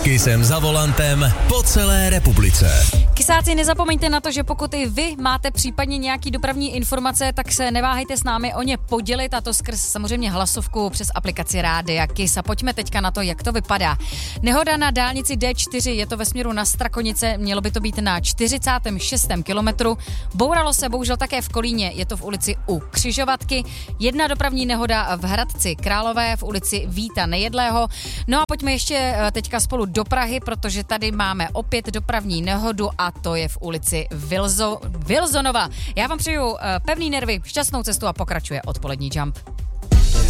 Kysem za volantem po celé republice. Kysáci, nezapomeňte na to, že pokud i vy máte případně nějaký dopravní informace, tak se neváhejte s námi o ně podělit, a to skrz samozřejmě hlasovku přes aplikaci Rádia Kys. A pojďme teďka na to, jak to vypadá. Nehoda na dálnici D4, je to ve směru na Strakonice, mělo by to být na 46. kilometru. Bouralo se bohužel také v Kolíně, je to v ulici U Křižovatky. Jedna dopravní nehoda v Hradci Králové v ulici Víta Nejedlého. No a pojďme ještě teďka spolu do Prahy, protože tady máme opět dopravní nehodu a to je v ulici Vilzonova. Já vám přeju pevný nervy, šťastnou cestu a pokračuje odpolední Jump.